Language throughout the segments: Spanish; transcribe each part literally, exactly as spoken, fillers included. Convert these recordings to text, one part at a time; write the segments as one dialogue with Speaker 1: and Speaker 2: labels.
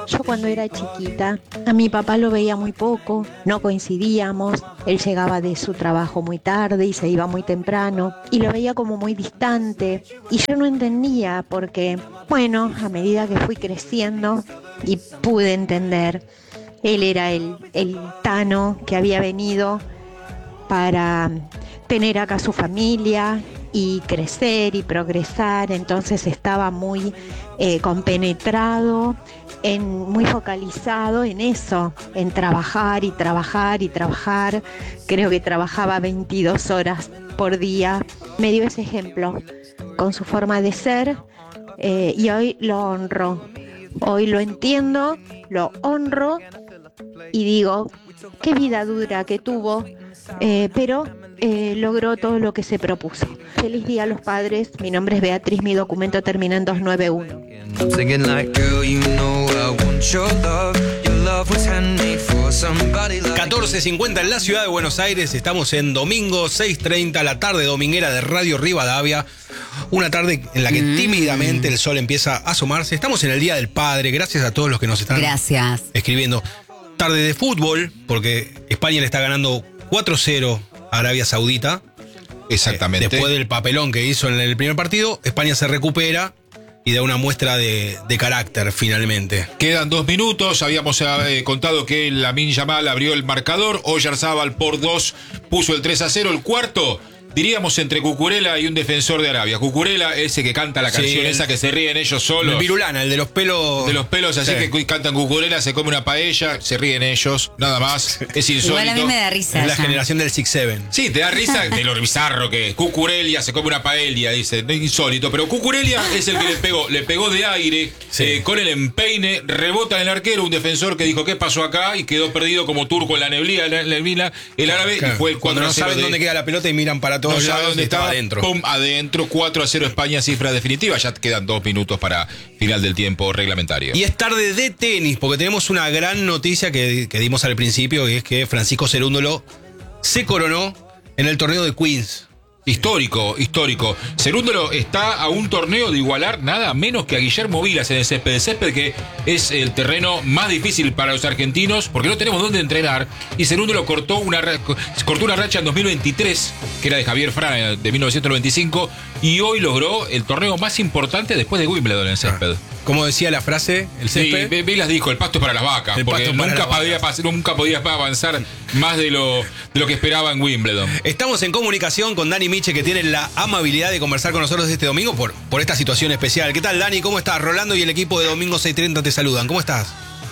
Speaker 1: Yo cuando era chiquita, a mi papá lo veía muy poco, no coincidíamos, él llegaba de su trabajo muy tarde y se iba muy temprano, y lo veía como muy distante, y yo no entendía porque, bueno, a medida que fui creciendo y pude entender, él era el, el Tano que había venido para tener acá su familia y crecer y progresar, entonces estaba muy eh, compenetrado, en, muy focalizado en eso, en trabajar y trabajar y trabajar. Creo que trabajaba veintidós horas por día. Me dio ese ejemplo con su forma de ser eh, y hoy lo honro. Hoy lo entiendo, lo honro y digo, qué vida dura que tuvo, eh, pero eh, logró todo lo que se propuso. Feliz día a los padres, mi nombre es Beatriz, mi documento termina en doscientos noventa y uno.
Speaker 2: catorce cincuenta en la ciudad de Buenos Aires, estamos en domingo, seis treinta, la tarde dominguera de Radio Rivadavia. Una tarde en la que mm. tímidamente el sol empieza a asomarse. Estamos en el Día del Padre, gracias a todos los que nos están
Speaker 3: gracias.
Speaker 2: escribiendo. Tarde de fútbol, porque España le está ganando cuatro cero a Arabia Saudita.
Speaker 4: Exactamente.
Speaker 2: Eh, después del papelón que hizo en el primer partido, España se recupera y da una muestra de, de carácter finalmente.
Speaker 4: Quedan dos minutos, habíamos eh, contado que Lamine Yamal abrió el marcador, Oyarzábal por dos puso el tres a cero, el cuarto, diríamos entre Cucurella y un defensor de Arabia. Cucurella, ese que canta la canción sí, esa que se ríen ellos solos.
Speaker 2: El Virulana, el de los pelos.
Speaker 4: De los pelos, así sí. que cantan Cucurella, se come una paella, se ríen ellos, nada más. Es insólito.
Speaker 3: Igual a mí me da risa.
Speaker 2: Es la
Speaker 3: ya.
Speaker 2: generación del six seven.
Speaker 4: Sí, te da risa de lo bizarro que es. Cucurella se come una paella, dice. Insólito. Pero Cucurella es el que le pegó, le pegó de aire, sí. eh, con el empeine, rebota en el arquero, un defensor que dijo, ¿qué pasó acá? Y quedó perdido como turco en la neblina, la neblina el árabe,
Speaker 2: claro.
Speaker 4: y fue el
Speaker 2: cuando no saben de... dónde queda la pelota y miran para todos
Speaker 4: no
Speaker 2: lados,
Speaker 4: dónde estaba
Speaker 2: adentro.
Speaker 4: Pum, adentro, cuatro a cero España, cifra definitiva. Ya quedan dos minutos para final del tiempo reglamentario.
Speaker 2: Y es tarde de tenis, porque tenemos una gran noticia que, que dimos al principio, que es que Francisco Cerúndolo se coronó en el torneo de Queens.
Speaker 4: Histórico, histórico. Cerúndolo está a un torneo de igualar nada menos que a Guillermo Vilas en el césped. El césped que es el terreno más difícil para los argentinos porque no tenemos dónde entrenar. Y Cerúndolo cortó una, cortó una racha en dos mil veintitrés, que era de Javier Fran, de mil novecientos noventa y cinco, y hoy logró el torneo más importante después de Wimbledon en el césped.
Speaker 2: Como decía la frase, el césped.
Speaker 4: Sí, Vilas dijo, el pasto es para las vacas,
Speaker 2: el
Speaker 4: porque nunca podía,
Speaker 2: vacas.
Speaker 4: nunca podía avanzar más de lo, de lo que esperaba en Wimbledon.
Speaker 2: Estamos en comunicación con Dani Miche, que tiene la amabilidad de conversar con nosotros este domingo por, por esta situación especial. ¿Qué tal, Dani? ¿Cómo estás? Rolando y el equipo de Domingo seis treinta te saludan. ¿Cómo estás?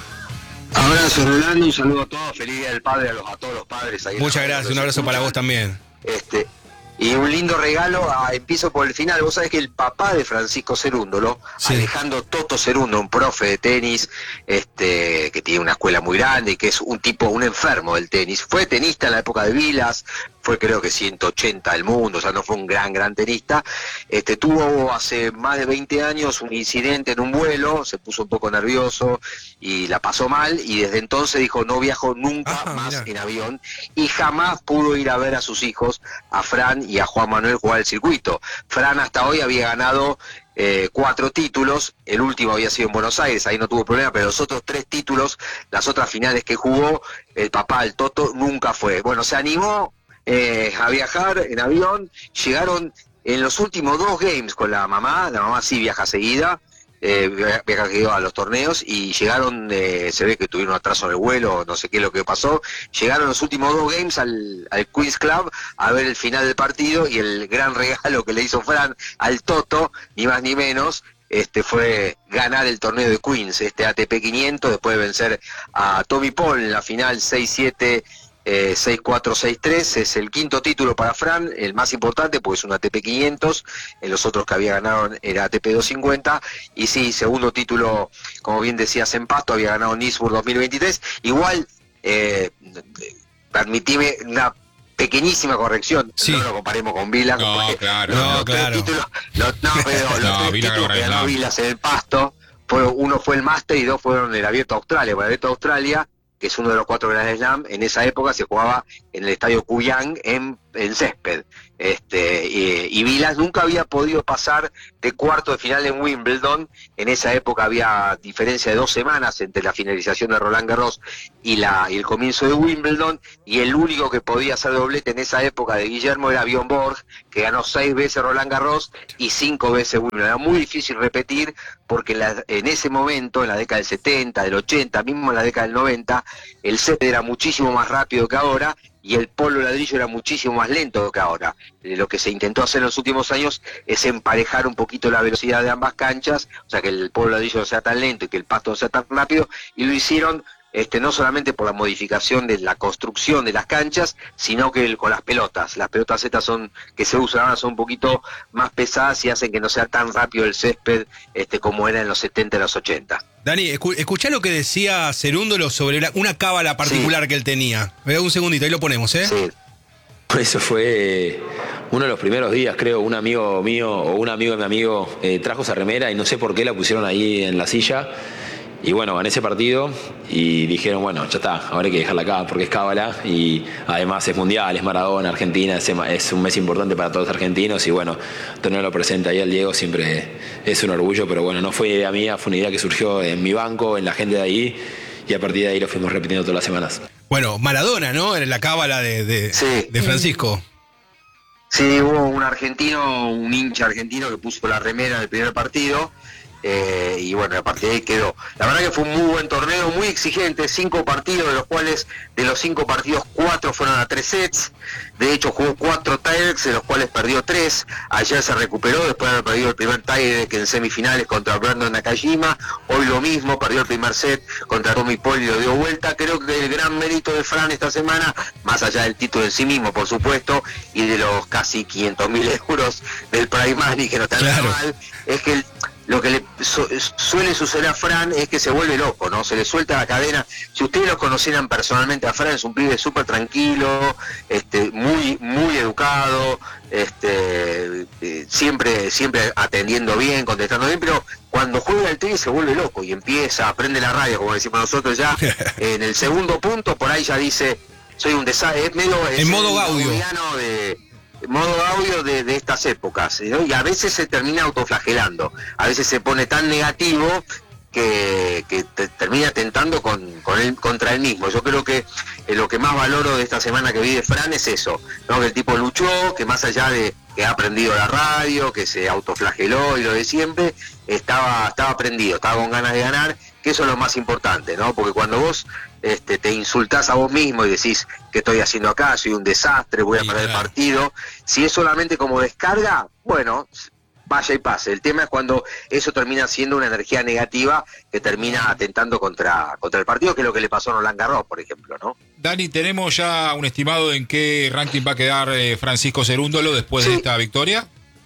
Speaker 5: Abrazo, Rolando, un saludo a todos. Feliz Día del Padre a, los, a todos los padres. Ahí
Speaker 2: Muchas gracias, un abrazo para vos también.
Speaker 5: Este... Y un lindo regalo, a, empiezo por el final. Vos sabés que el papá de Francisco Cerúndolo, sí. Alejandro Toto Cerúndolo, un profe de tenis, este, que tiene una escuela muy grande y que es un tipo, un enfermo del tenis. Fue tenista en la época de Vilas, fue creo que ciento ochenta del mundo, o sea, no fue un gran, gran tenista. Este, tuvo hace más de veinte años un incidente en un vuelo, se puso un poco nervioso y la pasó mal, y desde entonces dijo, no viajo nunca ah, más mira. en avión, y jamás pudo ir a ver a sus hijos, a Fran y a Juan Manuel, jugar el circuito. Fran hasta hoy había ganado eh, cuatro títulos, el último había sido en Buenos Aires, ahí no tuvo problema, pero los otros tres títulos, las otras finales que jugó, el papá, el Toto, nunca fue. Bueno, se animó eh, a viajar en avión, llegaron en los últimos dos games con la mamá, la mamá sí viaja seguida, Eh, viaja seguido a los torneos, y llegaron, eh, se ve que tuvieron un atraso en el vuelo, no sé qué es lo que pasó, llegaron los últimos dos games al, al Queens Club a ver el final del partido, y el gran regalo que le hizo Fran al Toto, ni más ni menos, este fue ganar el torneo de Queens, este A T P quinientos, después de vencer a Tommy Paul en la final seis siete, Eh, seis cuatro, seis tres, es el quinto título para Fran, el más importante porque es un A T P quinientos, en los otros que había ganado era A T P doscientos cincuenta, y sí, segundo título, como bien decías, en Pasto, había ganado en Eastbourne dos mil veintitrés, igual, eh, permitime una pequeñísima corrección,
Speaker 2: sí.
Speaker 5: no lo comparemos con Vilas,
Speaker 4: no, claro,
Speaker 5: los,
Speaker 2: no,
Speaker 5: los
Speaker 2: claro.
Speaker 5: tres títulos, los, no, pero los
Speaker 4: no,
Speaker 5: tres
Speaker 4: Vilas
Speaker 5: títulos que ganó Vilas en el Pasto, fue, uno fue el Master y dos fueron el Abierto Australia, porque el Abierto Australia, que es uno de los cuatro Grand Slam, en esa época se jugaba en el estadio Kuyang en en césped. Este, y, y Vilas nunca había podido pasar de cuarto de final en Wimbledon. En esa época había diferencia de dos semanas entre la finalización de Roland Garros y, la, y el comienzo de Wimbledon, y el único que podía hacer doblete en esa época de Guillermo era Björn Borg, que ganó seis veces Roland Garros y cinco veces Wimbledon. Era muy difícil repetir porque la, en ese momento, en la década del setenta, del ochenta, mismo en la década del noventa, el césped era muchísimo más rápido que ahora y el polo ladrillo era muchísimo más lento que ahora. Eh, lo que se intentó hacer en los últimos años es emparejar un poquito la velocidad de ambas canchas, o sea, que el polo ladrillo no sea tan lento y que el pasto no sea tan rápido, y lo hicieron este, no solamente por la modificación de la construcción de las canchas, sino que el, con las pelotas. Las pelotas estas son que se usan ahora son un poquito más pesadas y hacen que no sea tan rápido el césped este, como era en los setenta y los ochenta.
Speaker 2: Dani, escu escuchá lo que decía Cerúndolo sobre la, una cábala particular sí. que él tenía. Me da un segundito, ahí lo ponemos, ¿eh?
Speaker 3: Sí. Eso fue uno de los primeros días, creo. Un amigo mío o un amigo de mi amigo eh, trajo esa remera y no sé por qué la pusieron ahí en la silla. Y bueno, gané ese partido y dijeron, bueno, ya está, ahora hay que dejarla acá porque es cábala y además es mundial, es Maradona, Argentina, es, es un mes importante para todos los argentinos y bueno, tenerlo presente ahí al Diego siempre es un orgullo, pero bueno, no fue idea mía, fue una idea que surgió en mi banco, en la gente de ahí y a partir de ahí lo fuimos repitiendo todas las semanas.
Speaker 2: Bueno, Maradona, ¿no? Era la cábala de, de,
Speaker 5: sí.
Speaker 2: de Francisco.
Speaker 5: Sí, hubo un argentino, un hincha argentino que puso la remera del primer partido. Eh, y bueno, a partir de ahí quedó. La verdad que fue un muy buen torneo, muy exigente, cinco partidos, de los cuales de los cinco partidos, cuatro fueron a tres sets. De hecho jugó cuatro tiebreaks, de los cuales perdió tres. Ayer se recuperó después de haber perdido el primer tiebreak en semifinales contra Brandon Nakajima. Hoy lo mismo, perdió el primer set contra Tommy Paul y lo dio vuelta. Creo que el gran mérito de Fran esta semana, más allá del título en sí mismo, por supuesto, y de los casi quinientos mil euros del prize money, que no está
Speaker 2: claro.
Speaker 5: nada mal, es que el lo que le su, suele suceder a Fran es que se vuelve loco, ¿no? Se le suelta la cadena. Si ustedes lo conocieran personalmente a Fran, es un pibe súper tranquilo, este, muy, muy educado, este, eh, siempre, siempre atendiendo bien, contestando bien, pero cuando juega el tenis se vuelve loco y empieza, aprende la radio, como decimos nosotros ya, en el segundo punto, por ahí ya dice, soy un desastre, es medio...
Speaker 2: En
Speaker 5: es
Speaker 2: modo Gaudio.
Speaker 5: De, modo audio de, de estas épocas, ¿no? Y a veces se termina autoflagelando, a veces se pone tan negativo que, que te, termina tentando con, con él, contra él mismo. Yo creo que eh, lo que más valoro de esta semana que vi de Fran es eso, ¿no? Que el tipo luchó, que más allá de que ha aprendido la radio, que se autoflageló y lo de siempre, estaba, estaba prendido, estaba con ganas de ganar, que eso es lo más importante, ¿no? Porque cuando vos este, te insultás a vos mismo y decís, ¿qué estoy haciendo acá? Soy un desastre, voy a perder el partido. Si es solamente como descarga, bueno, vaya y pase. El tema es cuando eso termina siendo una energía negativa que termina atentando contra, contra el partido, que es lo que le pasó a Roland Garros, por ejemplo, ¿no?
Speaker 4: Dani, ¿tenemos ya un estimado en qué ranking va a quedar eh, Francisco Cerúndolo después sí. de esta victoria?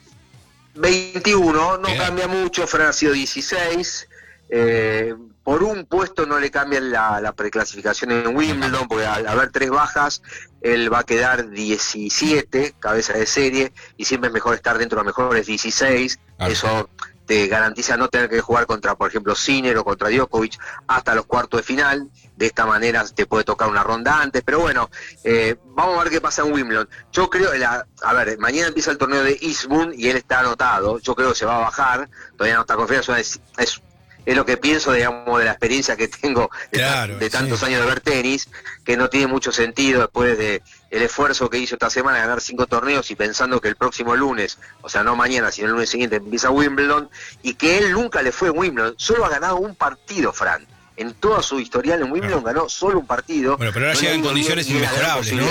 Speaker 5: veintiuno, no
Speaker 4: Bien.
Speaker 5: Cambia mucho, Fran ha sido dieciséis. Eh, por un puesto no le cambian la, la preclasificación en Wimbledon, porque al haber tres bajas, él va a quedar diecisiete, cabeza de serie, y siempre es mejor estar dentro de los mejores dieciséis. Ah, eso te garantiza no tener que jugar contra, por ejemplo, Sinner o contra Djokovic hasta los cuartos de final. De esta manera te puede tocar una ronda antes, pero bueno, eh, vamos a ver qué pasa en Wimbledon. Yo creo, la, a ver, mañana empieza el torneo de Eastbourne y él está anotado, yo creo que se va a bajar, todavía no está confiado, es, es Es lo que pienso, digamos, de la experiencia que tengo de, claro, de tantos sí. años de ver tenis, que no tiene mucho sentido después de el esfuerzo que hizo esta semana de ganar cinco torneos y pensando que el próximo lunes, o sea, no mañana, sino el lunes siguiente empieza Wimbledon, y que él nunca le fue a Wimbledon, solo ha ganado un partido, Fran. En toda su historial en Wimbledon claro. ganó solo un partido.
Speaker 2: Bueno, pero ahora no llega en condiciones inmejorables, ¿no?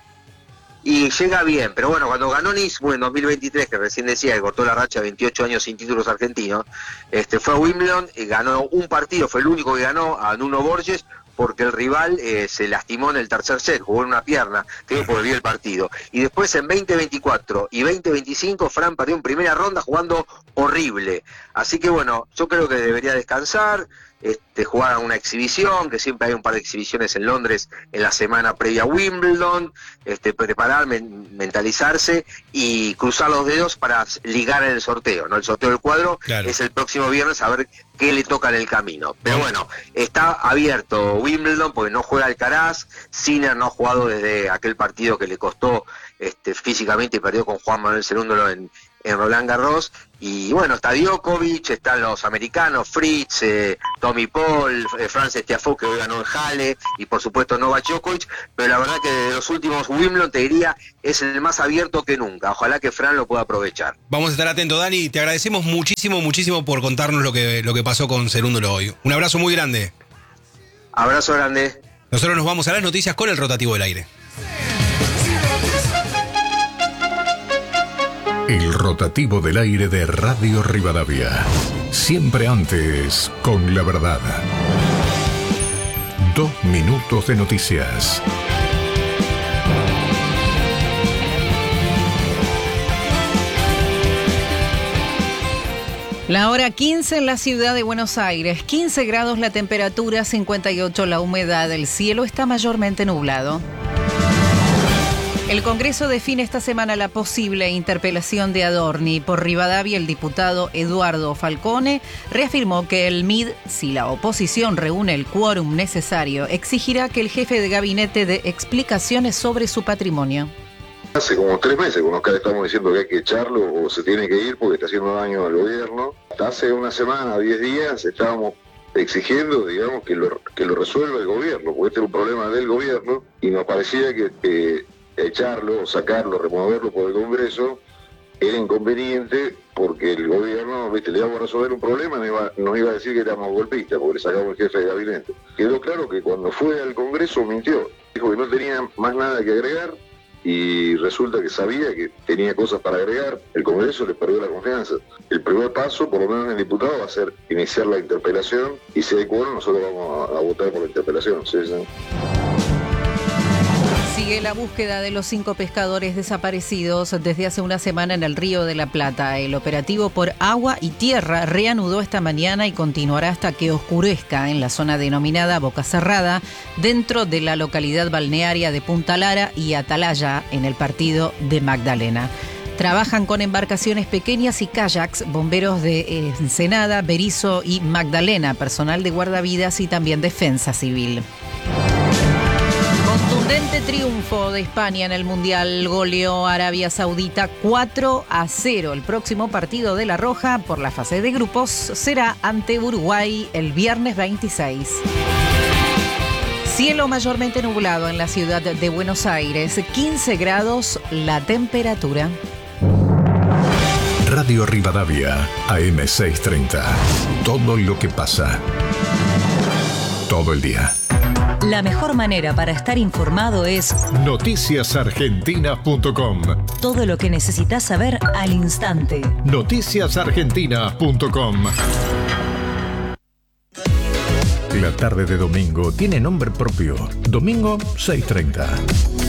Speaker 5: Y llega bien, pero bueno, cuando ganó Nismo en dos mil veintitrés, que recién decía que cortó la racha de veintiocho años sin títulos argentinos, este fue a Wimbledon y ganó un partido, fue el único que ganó a Nuno Borges, porque el rival eh, se lastimó en el tercer set, jugó en una pierna, que perdió el partido. Y después en veinte veinticuatro y veinte veinticinco, Fran perdió en primera ronda jugando horrible. Así que bueno, yo creo que debería descansar, este, jugar a una exhibición, que siempre hay un par de exhibiciones en Londres en la semana previa a Wimbledon, este, preparar, men, mentalizarse y cruzar los dedos para ligar en el sorteo, ¿no? El sorteo del cuadro claro. es el próximo viernes, a ver qué le toca en el camino. Pero bueno, está abierto Wimbledon porque no juega Alcaraz, Sinner no ha jugado desde aquel partido que le costó este, físicamente perdió con Juan Manuel Cerúndolo en, en Roland Garros. Y bueno, está Djokovic, están los americanos, Fritz, eh, Tommy Paul, eh, Frances Tiafoe, que hoy ganó en Halle, y por supuesto Novak Djokovic, pero la verdad que de los últimos Wimbledon, te diría, es el más abierto que nunca. Ojalá que Fran lo pueda aprovechar.
Speaker 2: Vamos a estar atentos, Dani. Te agradecemos muchísimo, muchísimo por contarnos lo que, lo que pasó con Cerúndolo hoy. Un abrazo muy grande.
Speaker 5: Abrazo grande.
Speaker 2: Nosotros nos vamos a las noticias con el rotativo del aire.
Speaker 6: El rotativo del aire de Radio Rivadavia. Siempre antes, con la verdad. Dos minutos de noticias.
Speaker 7: La hora quince en la ciudad de Buenos Aires, quince grados la temperatura, cincuenta y ocho la humedad, el cielo está mayormente nublado. El Congreso define esta semana la posible interpelación de Adorni. Por Rivadavia, el diputado Eduardo Falcone reafirmó que el M I D, si la oposición reúne el quórum necesario, exigirá que el jefe de gabinete dé explicaciones sobre su patrimonio.
Speaker 8: Hace como tres meses que nos estamos diciendo que hay que echarlo o se tiene que ir porque está haciendo daño al gobierno. Hasta hace una semana, diez días, estábamos exigiendo, digamos, que lo, que lo resuelva el gobierno, porque este es un problema del gobierno y nos parecía que eh, echarlo, sacarlo, removerlo por el Congreso era inconveniente porque el gobierno, viste, le íbamos a resolver un problema, nos iba, nos iba a decir que éramos golpistas porque le sacamos el jefe de gabinete. Quedó claro que cuando fue al Congreso mintió, dijo que no tenía más nada que agregar. Y resulta que sabía que tenía cosas para agregar, el Congreso le perdió la confianza. El primer paso, por lo menos en el diputado, va a ser iniciar la interpelación y si hay quórum, nosotros vamos a, a votar por la interpelación. ¿Sí, sí?
Speaker 7: Sigue la búsqueda de los cinco pescadores desaparecidos desde hace una semana en el Río de la Plata. El operativo por agua y tierra reanudó esta mañana y continuará hasta que oscurezca en la zona denominada Boca Cerrada, dentro de la localidad balnearia de Punta Lara y Atalaya, en el partido de Magdalena. Trabajan con embarcaciones pequeñas y kayaks, bomberos de Ensenada, Berizo y Magdalena, personal de guardavidas y también defensa civil. Contundente triunfo de España en el Mundial, goleó Arabia Saudita cuatro a cero. El próximo partido de La Roja por la fase de grupos será ante Uruguay el viernes veintiséis. Cielo mayormente nublado en la ciudad de Buenos Aires, quince grados la temperatura.
Speaker 6: Radio Rivadavia, A M seiscientos treinta. Todo lo que pasa. Todo el día.
Speaker 9: La mejor manera para estar informado es
Speaker 6: noticias argentinas punto com.
Speaker 9: Todo lo que necesitas saber al instante.
Speaker 6: noticias argentinas punto com. La tarde de domingo tiene nombre propio. Domingo seiscientos treinta.